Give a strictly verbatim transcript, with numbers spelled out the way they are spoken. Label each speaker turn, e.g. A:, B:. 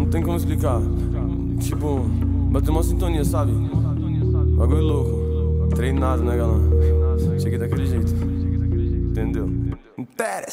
A: tem como explicar. Tipo, bateu uma sintonia, sabe? Bagulho louco. Treinado, né, galã? Cheguei daquele jeito. Entendeu? Interessa.